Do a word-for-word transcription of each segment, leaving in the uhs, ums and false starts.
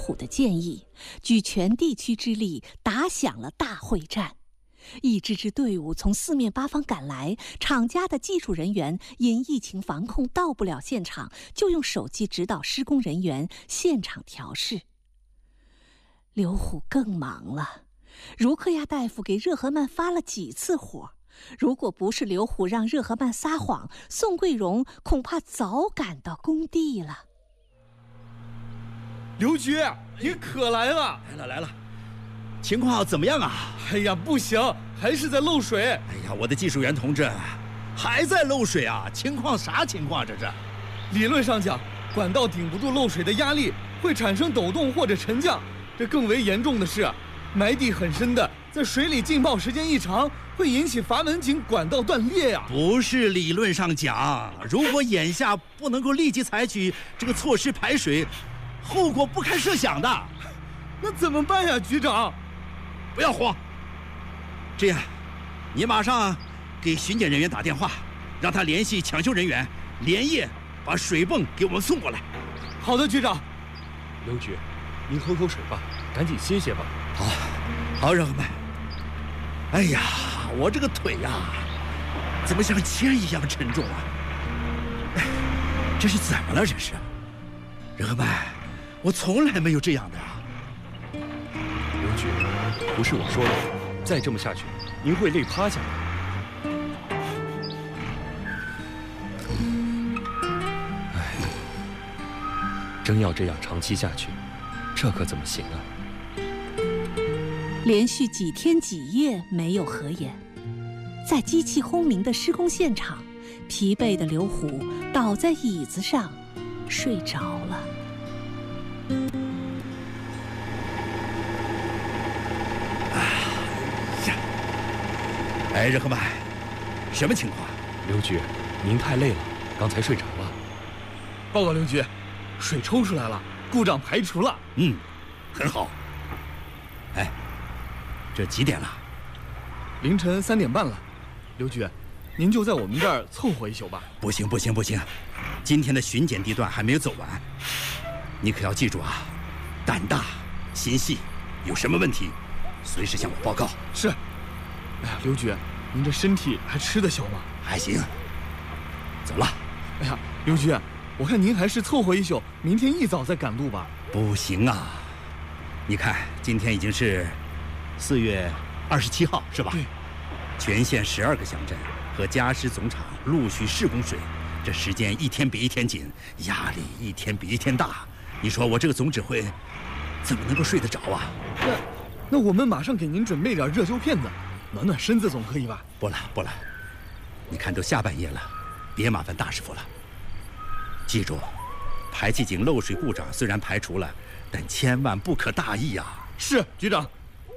虎的建议，举全地区之力打响了大会战。一支支队伍从四面八方赶来，厂家的技术人员因疫情防控到不了现场，就用手机指导施工人员现场调试。刘虎更忙了，茹克亚大夫给热河曼发了几次火，如果不是刘虎让热河曼撒谎，宋桂荣恐怕早赶到工地了。 刘局，你可来了！ 来了来了，情况怎么样啊？ 哎呀，不行，还是在漏水。 哎呀，我的技术员同志，还在漏水啊？情况啥情况？这是？ 理论上讲，管道顶不住漏水的压力，会产生抖动或者沉降。这更为严重的是，埋地很深的，在水里浸泡时间一长，会引起阀门井管道断裂呀、啊。 不是理论上讲，如果眼下不能够立即采取这个措施排水，后果不堪设想的。 那怎么办呀，局长？ 不要慌。这样，你马上给巡检人员打电话，让他联系抢修人员，连夜把水泵给我们送过来。 好的，局长。 刘局，您喝口水吧，赶紧歇歇吧。 好，好，热河曼。哎呀，我这个腿呀、啊，怎么像铅一样沉重啊？哎，这是怎么了？这是，热河曼，我从来没有这样的啊。 刘局，不是我说的，再这么下去，您会累趴下的。哎，真要这样长期下去，这可怎么行啊？ 连续几天几夜没有合眼，在机器轰鸣的施工现场，疲惫的刘虎倒在椅子上睡着了。 哎，热河曼，什么情况？ 刘局，您太累了，刚才睡着了。 报告刘局，水抽出来了，故障排除了。 嗯，很好。哎，这几点了？ 凌晨三点半了。刘局，您就在我们这儿凑合一宿吧。 不行不行不行，今天的巡检地段还没有走完，你可要记住啊，胆大心细，有什么问题，随时向我报告。 是。哎呀，刘局，您这身体还吃得消吗？ 还行。走了。 哎呀，刘局，我看您还是凑合一宿，明天一早再赶路吧。 不行啊，你看今天已经是四月二十七号，是吧？ 对。 全县十二个乡镇和家施总厂陆续试供水，这时间一天比一天紧，压力一天比一天大。你说我这个总指挥怎么能够睡得着啊？ 那那我们马上给您准备点热灸片子，暖暖身子总可以吧？ 不了不了，你看都下半夜了，别麻烦大师傅了。记住，排气井漏水故障虽然排除了，但千万不可大意啊！ 是，局长。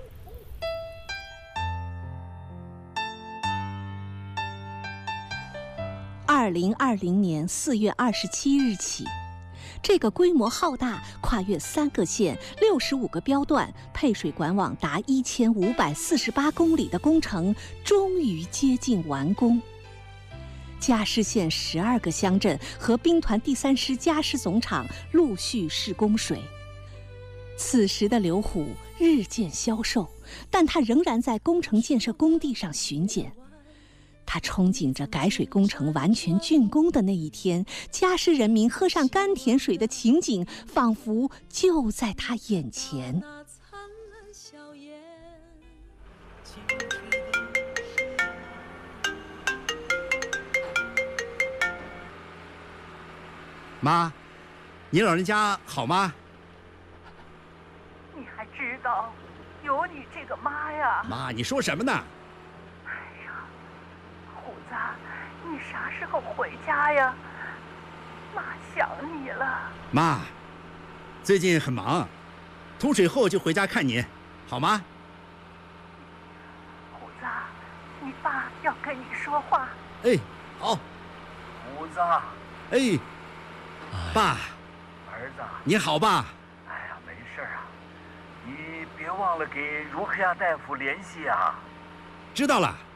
二零二零年四月二十七日起，这个规模浩大、跨越三个县、六十五个标段、配水管网达一千五百四十八公里的工程终于接近完工。嘉施县十二个乡镇和兵团第三师嘉施总厂陆续试供水。此时的刘虎日渐消瘦，但他仍然在工程建设工地上巡检。他憧憬着改水工程完全竣工的那一天，嘉施人民喝上甘甜水的情景，仿佛就在他眼前。 妈，你老人家好吗？ 你还知道有你这个妈呀？ 妈，你说什么呢？ 哎呀，虎子，你啥时候回家呀？妈想你了。 妈，最近很忙，通水后就回家看您，好吗？ 虎子，你爸要跟你说话。 哎，好。 虎子， 哎，爸， 儿子， 你好吧？ 哎呀，没事啊，你别忘了给茹克亚大夫联系啊。 知道了。